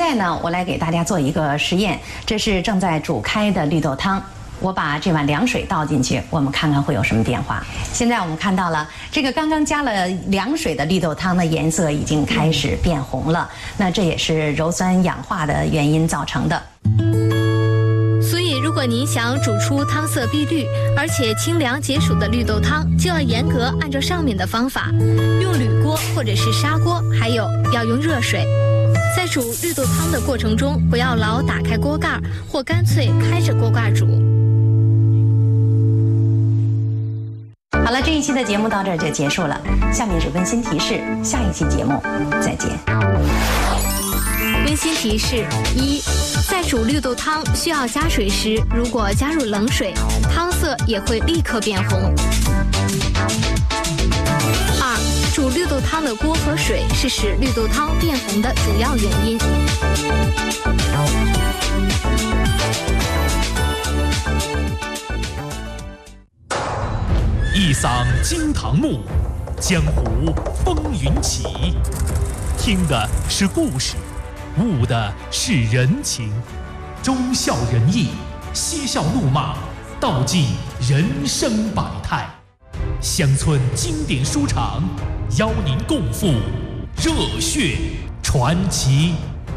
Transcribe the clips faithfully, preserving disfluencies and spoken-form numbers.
在呢，我来给大家做一个实验，这是正在煮开的绿豆汤。我把这碗凉水倒进去，我们看看会有什么变化。现在我们看到了，这个刚刚加了凉水的绿豆汤的颜色已经开始变红了，那这也是鞣酸氧化的原因造成的。 所以，如果您想煮出汤色碧绿而且清凉解暑的绿豆汤，就要严格按照上面的方法，用铝锅或者是砂锅，还有要用热水。在煮绿豆汤的过程中，不要老打开锅盖，或干脆开着锅盖煮。 好了，这一期的节目到这儿就结束了。下面是温馨提示，下一期节目再见。 温馨提示：一，在煮绿豆汤需要加水时，如果加入冷水，汤色也会立刻变红。二，煮绿豆汤的锅和水是使绿豆汤变红的主要原因。 一嗓惊堂木，江湖风云起。听的是故事，悟的是人情，忠孝仁义，嬉笑怒骂，道尽人生百态。乡村经典书场，邀您共赴热血传奇。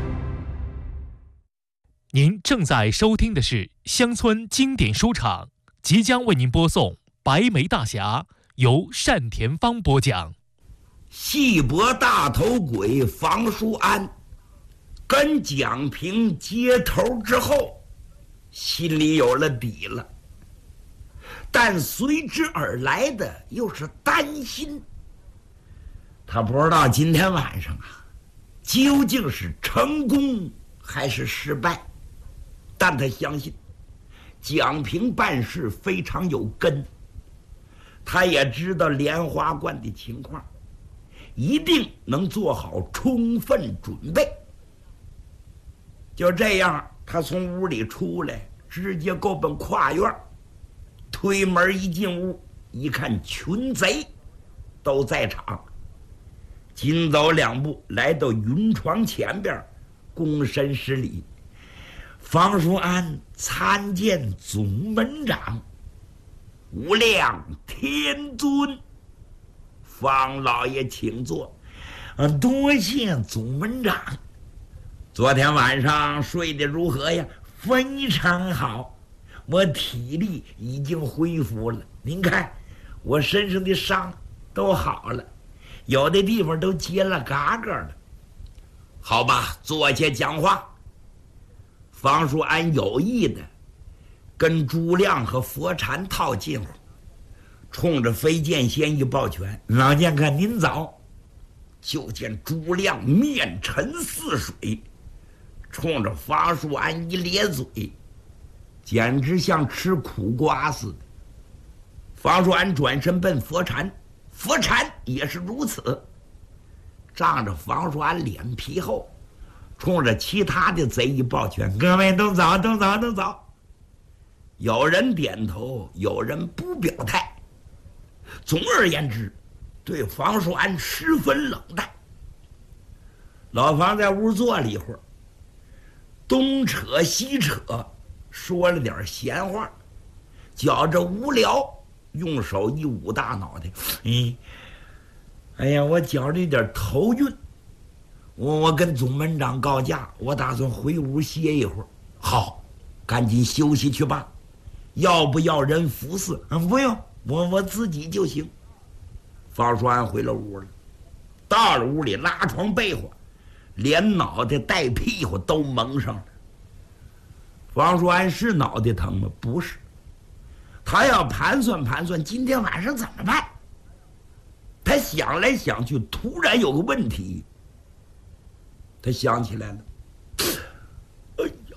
您正在收听的是乡村经典书场，即将为您播送白眉大侠，由单田芳播讲。 戏脖大头鬼房叔安跟蒋平接头之后，心里有了底了，但随之而来的又是担心。他不知道今天晚上啊，究竟是成功还是失败，但他相信蒋平办事非常有根，他也知道莲花观的情况，一定能做好充分准备。就这样，他从屋里出来，直接够奔跨院，推门一进屋，一看群贼都在场，紧走两步来到云床前边，躬身施礼。房叔安参见总门长。无量天尊。方老爷请坐。嗯，多谢总门长。昨天晚上睡得如何呀？非常好，我体力已经恢复了。您看，我身上的伤都好了，有的地方都结了嘎嘎了。好吧，坐下讲话。方叔安有意的跟朱亮和佛禅套近乎，冲着飞剑仙一抱拳：“老剑客您早。”就见朱亮面沉似水，冲着方叔安一咧嘴，简直像吃苦瓜似的。方叔安转身奔佛禅，佛禅也是如此，仗着方叔安脸皮厚，冲着其他的贼一抱拳：“各位都早，都早，都早。”有人点头，有人不表态。总而言之，对房叔安十分冷淡。老房在屋坐了一会儿，东扯西扯，说了点闲话，觉着无聊，用手一捂大脑袋：“嗯，哎呀，我觉着有点头晕，我我跟总门长告假，我打算回屋歇一会儿。”“好，赶紧休息去吧。要不要人服侍？”“嗯，不用，我我自己就行。”方叔安回了屋了，到了屋里拉床被窝，连脑袋带屁股都蒙上了。方叔安是脑袋疼吗？不是，他要盘算盘算今天晚上怎么办。他想来想去，突然有个问题，他想起来了。哎呀，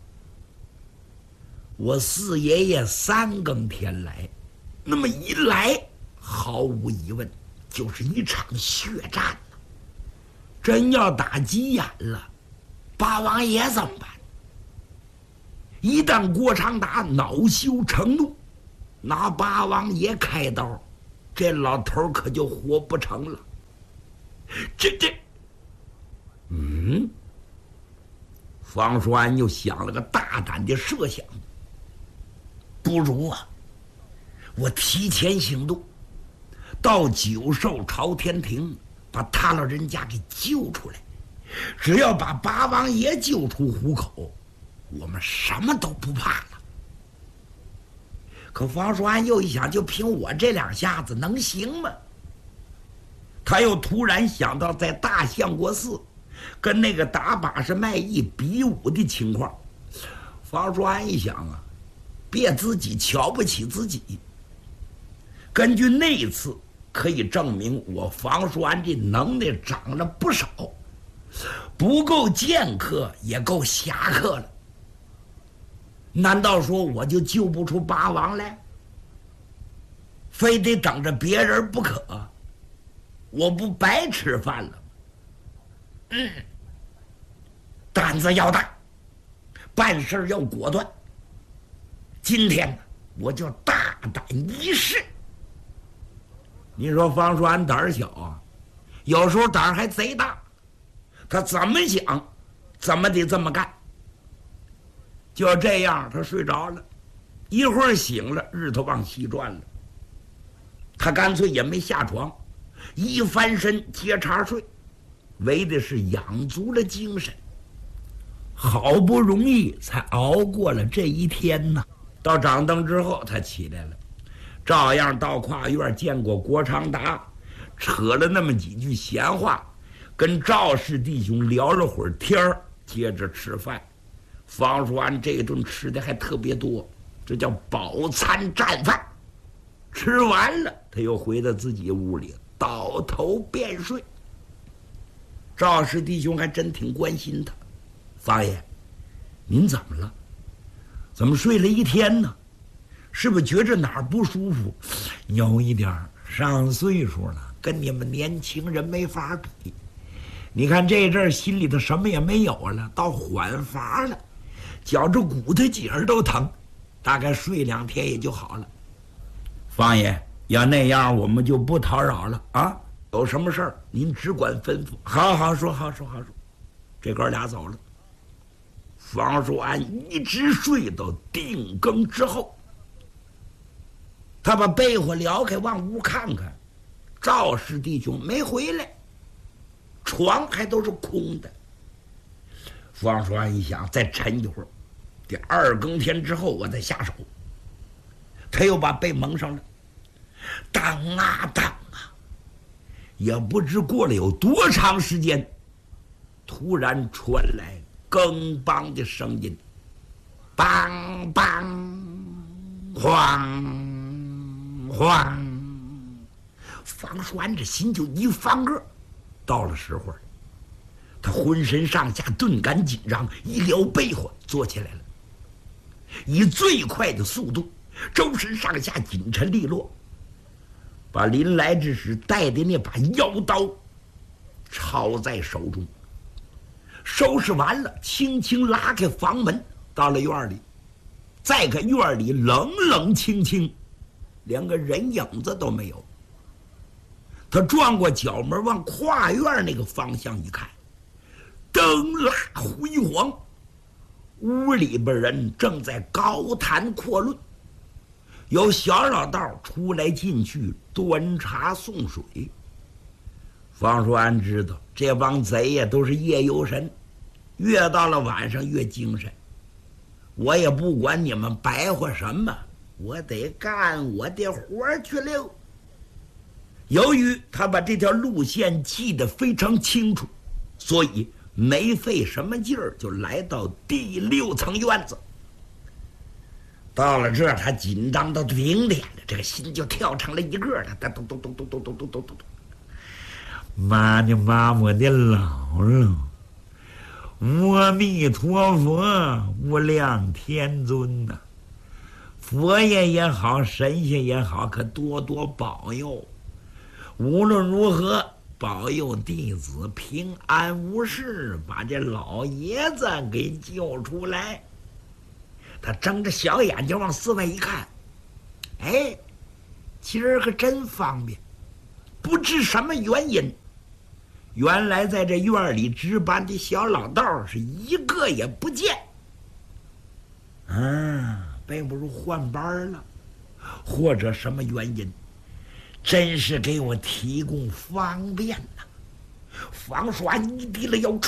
我四爷爷三更天来，那么一来，毫无疑问就是一场血战了。真要打急眼了，八王爷怎么办？一旦郭长达恼羞成怒，拿八王爷开刀，这老头可就活不成了。这这，嗯， 方叔安又想了个大胆的设想，不如啊，我提前行动，到九寿朝天庭把他老人家给救出来。只要把八王爷救出虎口，我们什么都不怕了。可方叔安又一想，就凭我这两下子能行吗？他又突然想到在大相国寺跟那个打把式卖艺比武的情况。方叔安一想啊，别自己瞧不起自己。根据那一次可以证明我方叔安这能耐长了不少，不够剑客也够侠客了。难道说我就救不出八王来？非得等着别人不可？我不白吃饭了吗？嗯，胆子要大，办事要果断。今天呢，我就大胆一试。你说方叔安胆儿小啊，有时候胆儿还贼大。他怎么想，怎么得这么干。就这样，他睡着了，一会儿醒了，日头往西转了。他干脆也没下床，一翻身接茬睡，为的是养足了精神。好不容易才熬过了这一天呢。到掌灯之后，他起来了，照样到跨院见过郭长达，扯了那么几句闲话，跟赵氏弟兄聊了会儿天儿，接着吃饭。方叔安这顿吃的还特别多，这叫饱餐战饭。吃完了，他又回到自己屋里，倒头便睡。赵氏弟兄还真挺关心他，方爷，您怎么了？怎么睡了一天呢？是不是觉着哪儿不舒服？有一点儿，上岁数了，跟你们年轻人没法比。你看这阵儿心里头什么也没有了，到缓乏了，觉着骨头节儿都疼，大概睡两天也就好了。方爷，要那样我们就不叨扰了啊！有什么事儿您只管吩咐。好好说，好说好说。这哥俩走了。方叔安一直睡到定更之后，他把被窝撩开，往屋看看，赵氏弟兄没回来，床还都是空的。方叔安一想，再沉一会儿，第二更天之后我再下手。他又把被蒙上了，当啊当啊，也不知过了有多长时间，突然传来更梆的声音，梆梆，晃晃。方叔安这心就一翻个，到了时候了，他浑身上下顿感紧张，一撩被窝坐起来了，以最快的速度，周身上下紧沉利落，把临来之时带的那把腰刀抄在手中。收拾完了，轻轻拉开房门，到了院里，再看院里冷冷清清，连个人影子都没有。他转过角门，往跨院那个方向一看，灯蜡辉煌，屋里边人正在高谈阔论，有小老道出来进去端茶送水。方叔安知道这帮贼呀都是夜游神，越到了晚上越精神。我也不管你们白话什么，我得干我的活去了。由于他把这条路线记得非常清楚，所以没费什么劲儿就来到第六层院子。到了这儿，他紧张到顶点了，这个心就跳成了一个了，咚咚咚咚咚咚咚咚咚咚。妈的妈，我的姥姥！阿弥陀佛，无量天尊呐、啊！佛爷也好，神仙也好，可多多保佑。无论如何，保佑弟子平安无事，把这老爷子给救出来。他睁着小眼睛往四外一看，哎，今儿个真方便。不知什么原因， 原来在这院里值班的小老道是一个也不见。嗯，背不如换班了，或者什么原因，真是给我提供方便呐。方刷一低了腰，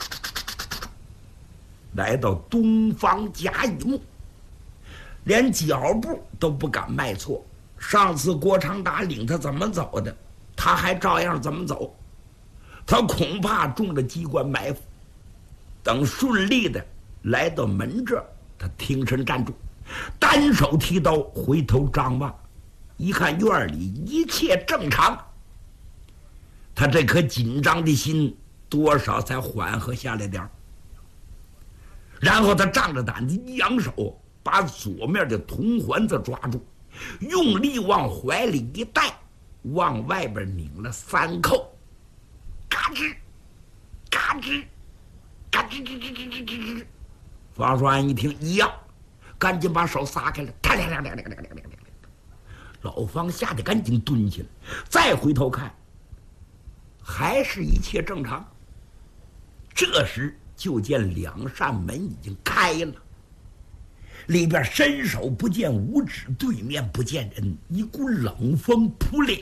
来到东方甲乙木，连脚步都不敢迈错。上次郭长达领他怎么走的，他还照样怎么走。他恐怕中了机关埋伏。等顺利的来到门这儿，他挺身站住，单手提刀，回头张望，一看院里一切正常，他这颗紧张的心多少才缓和下来点儿。然后他仗着胆子一扬手，把左面的铜环子抓住，用力往怀里一带，往外边拧了三扣，嘎吱嘎吱嘎吱吱吱吱吱吱吱。方叔安一听一样，赶紧把手撒开了，啪啦啦啦啦啦啦啦。老方吓得赶紧蹲下来，再回头看，还是一切正常。这时就见两扇门已经开了，里边伸手不见五指，对面不见人，一股冷风扑脸。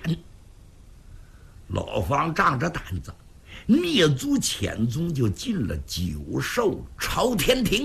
老方仗着胆子，蹑足潜踪就进了九寿朝天庭。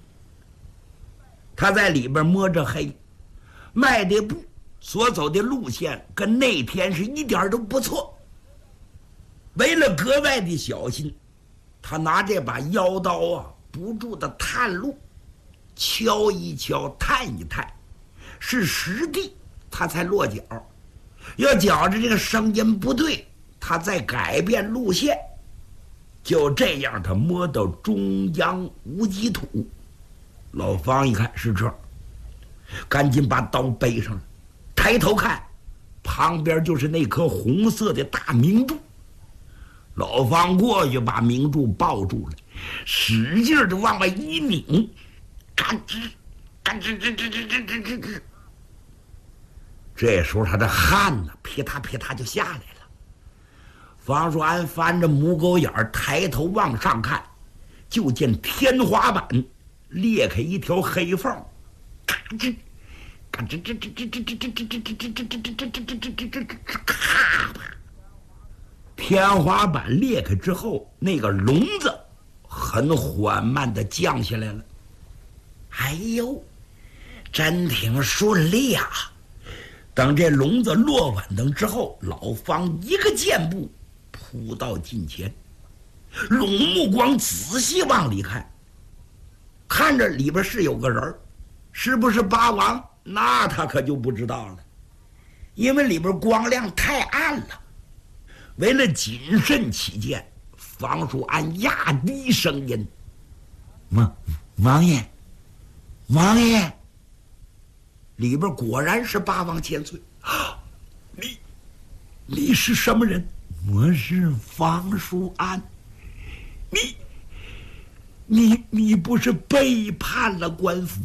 他在里边摸着黑，迈的步，所走的路线跟那天是一点都不错。为了格外的小心，他拿这把腰刀啊，不住的探路，敲一敲，探一探，是实地，他才落脚。要觉着这个声音不对，他再改变路线。就这样，他摸到中央无极土。老方一看是这儿，赶紧把刀背上了，抬头看，旁边就是那颗红色的大明珠。老方过去把明珠抱住了，使劲的往外一拧，嘎吱嘎吱吱吱吱吱吱吱吱。这时候他的汗呢，噼嗒噼嗒就下来了。方叔安翻着母狗眼儿，抬头往上看，就见天花板裂开一条黑缝，嘎吱嘎吱吱吱吱吱吱吱吱吱吱吱吱吱吱吱吱吱咔吧。天花板裂开之后，那个笼子很缓慢地降下来了。哎呦，真挺顺利啊！等这笼子落稳当之后，老方一个箭步扑到近前，拢目光仔细往里看，看着里边是有个人，是不是八王？那他可就不知道了，因为里边光亮太暗了。为了谨慎起见，方叔安压低声音：“王王爷，王爷！”里边果然是八王千岁。啊，你，你是什么人？我是方叔安。你，你，你不是背叛了官府？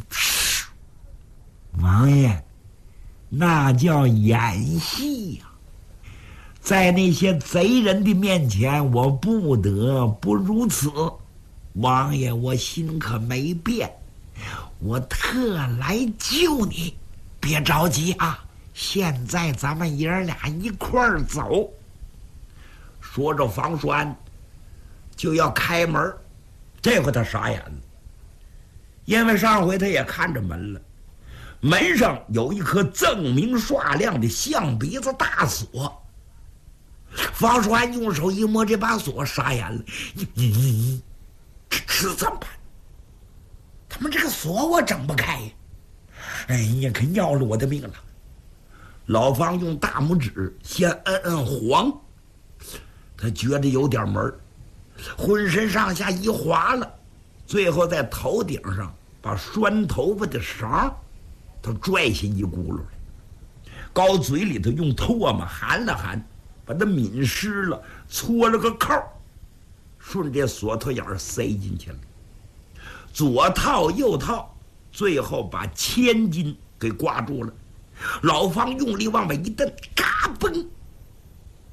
王爷，那叫演戏呀！在那些贼人的面前，我不得不如此。王爷，我心可没变，我特来救你，别着急啊！现在咱们爷儿俩一块儿走。说着，方叔安就要开门，这回他傻眼了，因为上回他也看着门了，门上有一颗锃明刷亮的象鼻子大锁。方叔安用手一摸这把锁，傻眼了，咦，这这怎么办？他们这个锁我整不开呀！哎呀，可要了我的命了！老方用大拇指先摁摁黄，他觉得有点门，浑身上下一滑了，最后在头顶上把拴头发的绳他拽下一轱辘来，高嘴里头用唾沫含了含，把它抿湿了，搓了个扣，顺这锁头眼塞进去了，左套右套，最后把千斤给挂住了。老方用力往外一蹬，嘎嘣，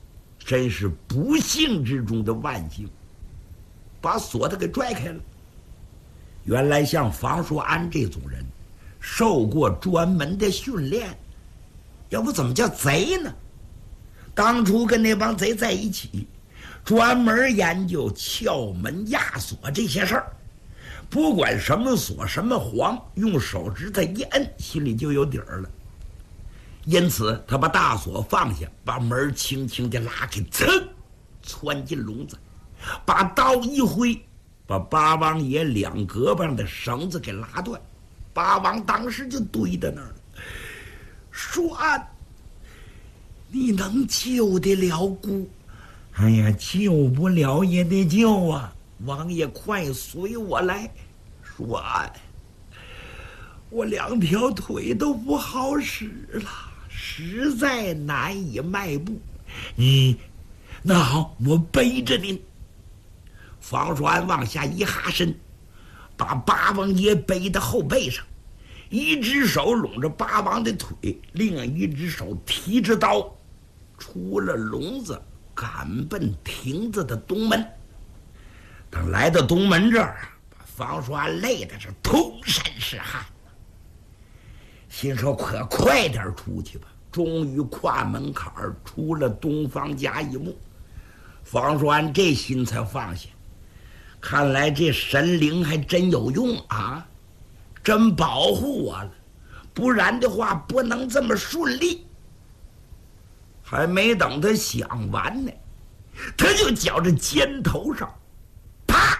真是不幸之中的万幸，把锁子给拽开了。原来像房叔安这种人，受过专门的训练，要不怎么叫贼呢？当初跟那帮贼在一起，专门研究撬门压锁这些事儿，不管什么锁什么簧，用手指头一摁，心里就有底儿了。因此他把大锁放下，把门轻轻地拉开，噌窜进笼子，把刀一挥，把八王爷两胳膊上的绳子给拉断。八王当时就堆在那儿了。叔安，你能救得了姑？哎呀，救不了也得救啊！王爷，快随我来。叔安，我两条腿都不好使了，实在难以迈步。你，那好，我背着您。房叔安往下一哈身，把八王爷背到后背上，一只手拢着八王的腿，另一只手提着刀，出了笼子，赶奔亭子的东门。等来到东门这儿，把房叔安累的是通身是汗，心说可快点出去吧。终于跨门槛儿出了东方家一幕，房叔安这心才放下。看来这神灵还真有用啊，真保护我了，不然的话不能这么顺利。还没等他想完呢，他就觉着肩头上啪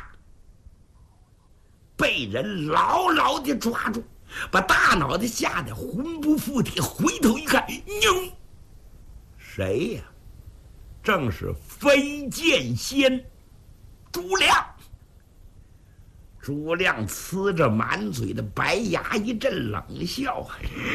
被人牢牢地抓住，把大脑袋吓得魂不附体，回头一看，妞，谁呀？正是飞剑仙朱亮。朱亮呲着满嘴的白牙，一阵冷笑：“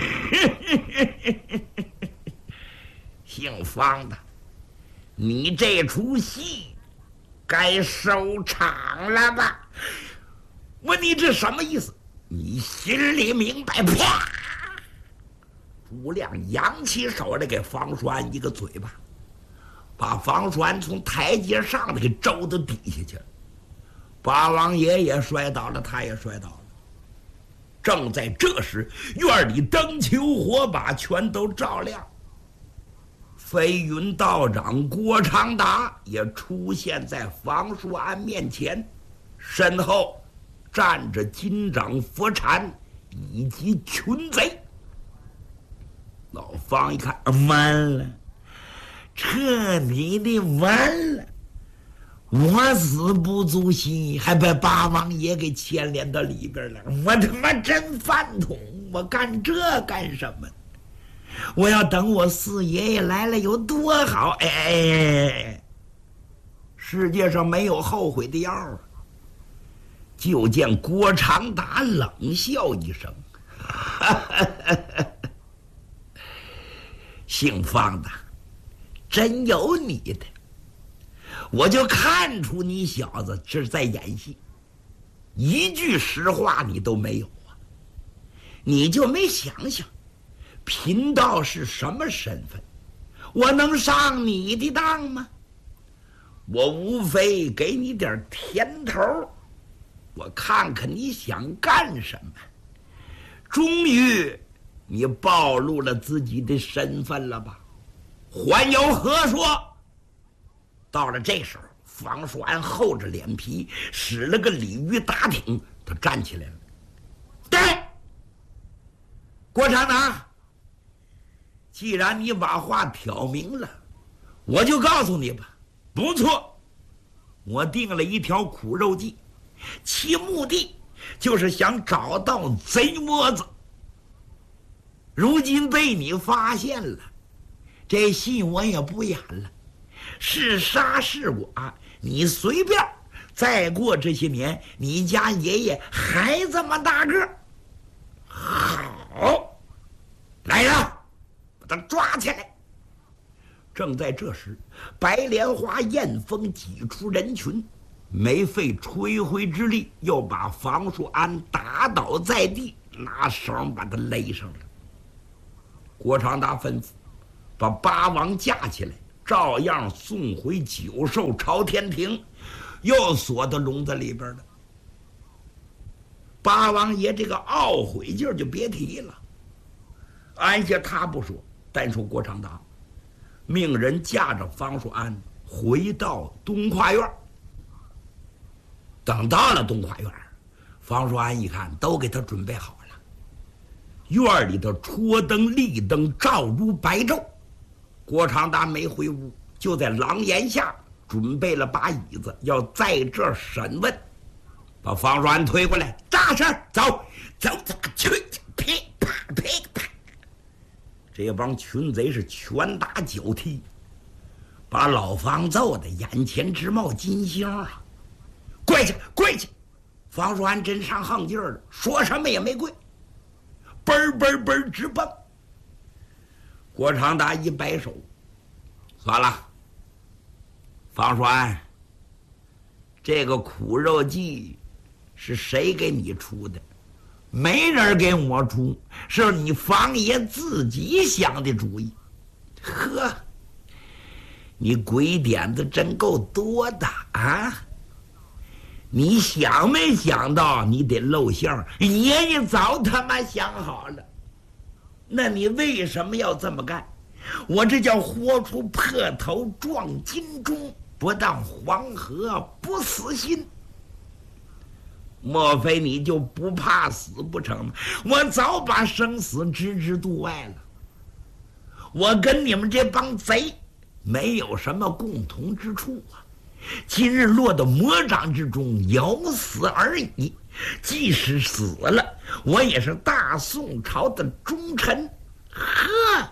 姓方的，你这出戏该收场了吧？”问你这什么意思？你心里明白？啪！朱亮扬起手来，给房叔安一个嘴巴，把房叔安从台阶上的给周到底下去了。八王爷也摔倒了，他也摔倒了。正在这时，院里灯球火把全都照亮。飞云道长郭长达也出现在房叔安面前，身后站着金掌佛禅以及群贼。老方一看，完了，彻底的完了。我死不足惜，还把八王爷给牵连到里边了。我他妈真饭桶！我干这干什么？我要等我四爷爷来了有多好！哎，世界上没有后悔的药啊！就见郭长达冷笑一声：“姓方的，真有你的！我就看出你小子是在演戏，一句实话你都没有啊！你就没想想，贫道是什么身份？我能上你的当吗？我无非给你点甜头，我看看你想干什么。终于，你暴露了自己的身份了吧？还有何说？”到了这时候，房叔安厚着脸皮使了个鲤鱼打挺，他站起来了。对，郭长达，既然你把话挑明了，我就告诉你吧。不错，我定了一条苦肉计，其目的就是想找到贼窝子。如今被你发现了，这戏我也不演了。是杀是剐，你随便。再过这些年，你家爷爷还这么大个。好，来人，把他抓起来。正在这时，白莲花燕风挤出人群，没费吹灰之力，又把房叔安打倒在地，拿绳把他勒上了。郭长达吩咐把八王架起来， 照样送回九寿朝天庭，又锁到笼子里边了。八王爷这个懊悔劲儿就别提了。按下他不说，单说郭长达，命人驾着方术安回到东跨院。等到了东跨院，方术安一看都给他准备好了，院里头戳灯立灯，照如白昼。郭长达没回屋，就在廊檐下准备了把椅子，要在这儿审问。把方术安推过来，大事走走走去，噼啪噼啪。这帮群贼是拳打脚踢，把老方揍的眼前直冒金星啊！跪下，跪下！方术安真上横劲儿了，说什么也没跪，嘣嘣嘣直蹦。郭长达一摆手，算了，方术安，这个苦肉计是谁给你出的？没人给我出，是你方爷自己想的主意。呵，你鬼点子真够多的啊！你想没想到你得露馅？爷爷早他妈想好了。那你为什么要这么干？我这叫豁出破头撞金钟，不当黄河不死心。莫非你就不怕死不成吗？我早把生死置之度外了。我跟你们这帮贼没有什么共同之处啊！今日落到魔掌之中，有死而已。即使死了，我也是大宋朝的忠臣。呵，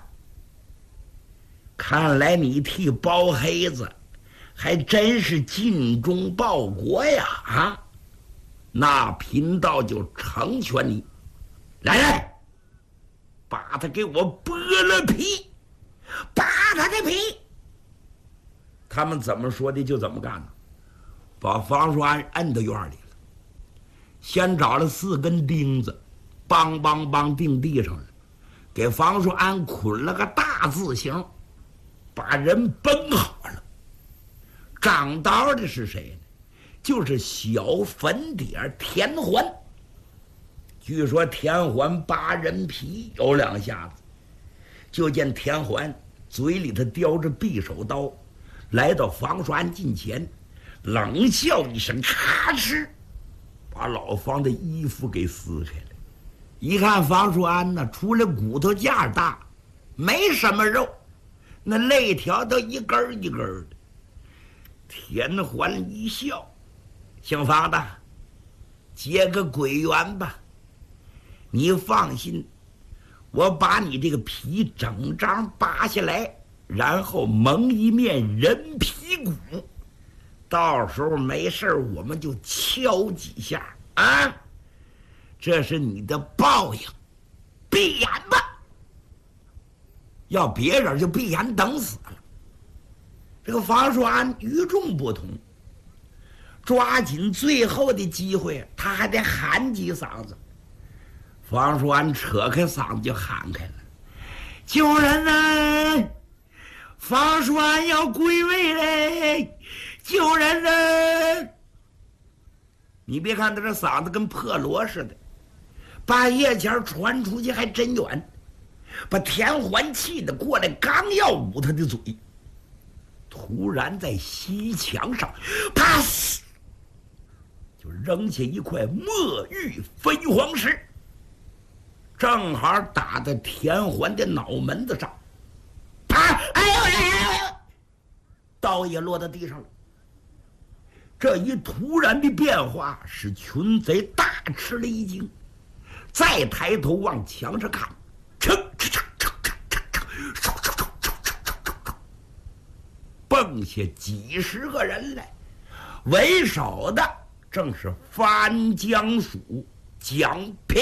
看来你替包黑子还真是尽忠报国呀！啊，那贫道就成全你。来来，把他给我剥了皮，扒他的皮。他们怎么说的就怎么干呢？把方术安摁到院里了，先找了四根钉子，梆梆梆钉地上了，给方术安捆了个大字形，把人绷好了。掌刀的是谁呢？就是小粉点田环。据说田环扒人皮有两下子，就见田环嘴里头叼着匕首刀，来到方术安近前，冷笑一声，咔哧，把老方的衣服给撕开了。一看方术安呢，除了骨头架大，没什么肉，那肋条都一根一根的。田环一笑，姓方的，结个鬼缘吧。你放心，我把你这个皮整张扒下来，然后蒙一面人皮骨，到时候没事我们就敲几下啊，这是你的报应，闭眼吧。要别人就闭眼等死了。这个方术安与众不同，抓紧最后的机会，他还得喊几嗓子。方术安扯开嗓子就喊开了：“救人呐！方术安要归位嘞！救人呐！”你别看他这嗓子跟破锣似的，把夜前传出去还真远，把田环气得过来，刚要捂他的嘴，突然在西墙上啪就扔下一块墨玉飞黄石，正好打在田环的脑门子上，啪！哎呦哎呦！刀也落到地上了。这一突然的变化使群贼大吃了一惊，再抬头往墙上看，噌噌噌噌噌噌噌噌噌，蹦下几十个人来，为首的正是番江署蒋平。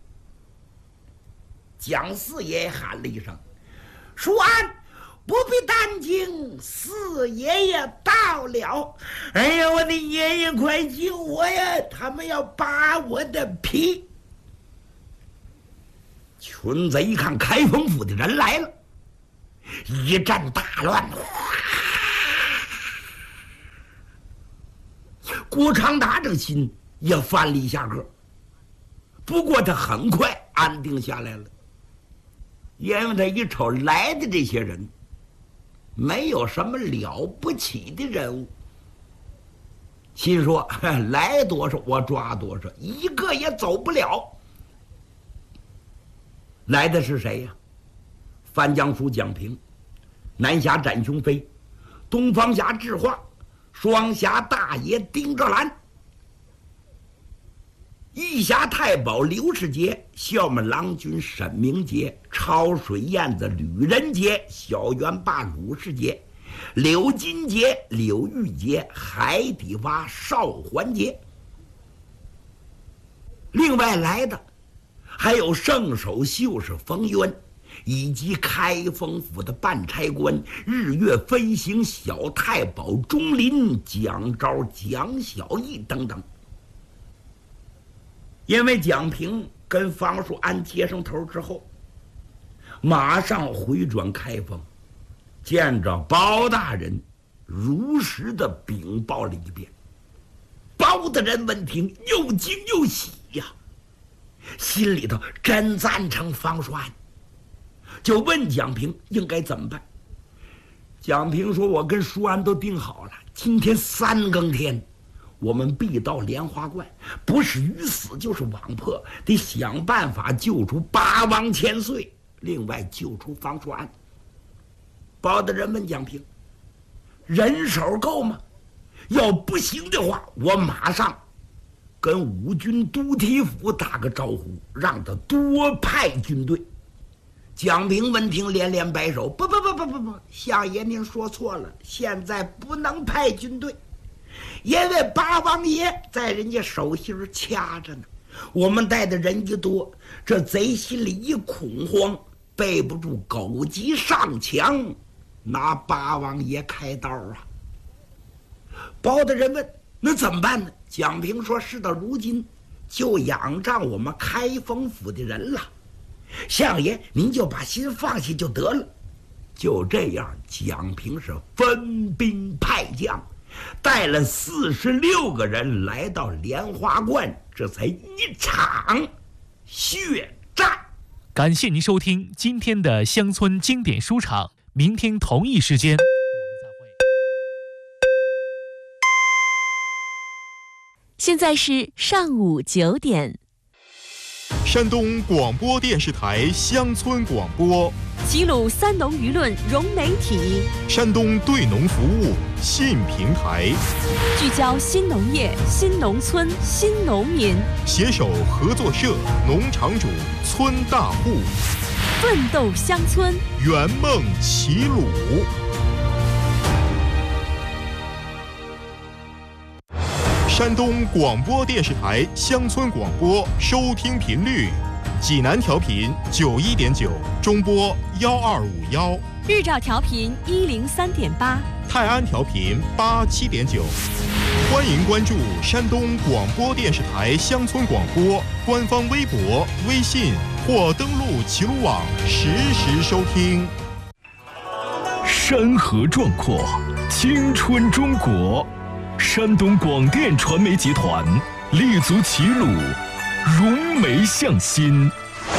蒋四爷喊了一声：“淑安，不必担惊，四爷爷到了。”哎呀，我的爷爷，快救我呀！他们要扒我的皮。群贼一看开封府的人来了， 一阵大乱。郭长达这心也翻了一下个，不过他很快安定下来了，因为他一瞅来的这些人没有什么了不起的人物，心说来多少我抓多少，一个也走不了。来的是谁呀？翻江叔蒋平，南侠展雄飞，东方侠智化，双侠大爷丁兆兰，义侠太保刘世杰，校门郎君沈明杰，超水燕子吕仁杰，小元霸鲁世杰，柳金杰柳玉杰，海底蛙邵环杰。另外来的还有圣手秀士冯渊，以及开封府的办差官日月飞行小太保钟林、蒋昭、蒋小义等等。因为蒋平跟方树安接上头之后，马上回转开封，见着包大人，如实的禀报了一遍。包大人闻听又惊又喜呀、啊，心里头真赞成方树安，就问蒋平应该怎么办。蒋平说：“我跟舒安都定好了，今天三更天，我们必到莲花观，不是鱼死就是网破，得想办法救出八王千岁，另外救出方树安。”包大人问蒋平：“人手够吗？要不行的话，我马上跟五军都提府打个招呼，让他多派军队。”蒋平闻听连连摆手：“不不不不不不，相爷您说错了，现在不能派军队，因为八王爷在人家手心掐着呢。我们带的人一多，这贼心里一恐慌，背不住狗急上墙，拿八王爷开刀啊。”包大人问：“那怎么办呢？”蒋平说：“事到如今，就仰仗我们开封府的人了。相爷您就把心放下就得了。”就这样，蒋平是分兵派将，带了四十六个人来到莲花观，这才一场血战。 感谢您收听今天的乡村经典书场，明天同一时间我们再会。 现在是上午九点。 山东广播电视台乡村广播， 齐鲁三农舆论融媒体， 山东对农服务信平台， 聚焦新农业、新农村、新农民， 携手合作社、农场主、村大户， 奋斗乡村， 圆梦齐鲁。山东广播电视台乡村广播收听频率：济南调频九一点九，中波幺二五幺； 日照调频一零三点八， 泰安调频八七点九。欢迎关注山东广播电视台乡村广播官方微博、微信或登录齐鲁网实时收听。 山河壮阔，青春中国。山东广电传媒集团立足齐鲁，融媒向新，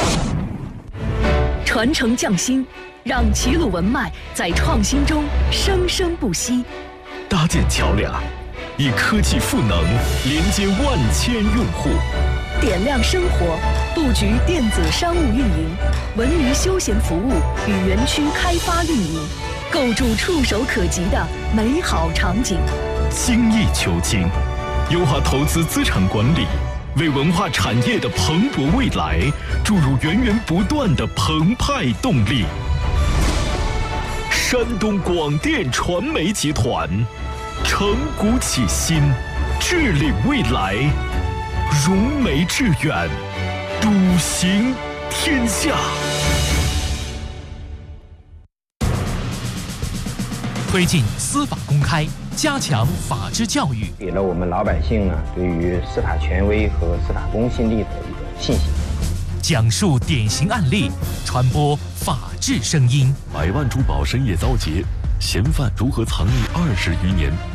传承匠心，让齐鲁文脉在创新中生生不息。 搭建桥梁，以科技赋能连接万千用户， 点亮生活，布局电子商务运营、文娱休闲服务与园区开发运营，构筑触手可及的美好场景。 精益求精，优化投资资产管理，为文化产业的蓬勃未来注入源源不断的澎湃动力。山东广电传媒集团，承古启新，致力未来，融媒致远，笃行天下。 推进司法公开，加强法治教育， 给了我们老百姓呢对于司法权威和司法公信力的一个信心。 讲述典型案例，传播法治声音。 百万珠宝深夜遭劫，嫌犯如何藏匿二十余年？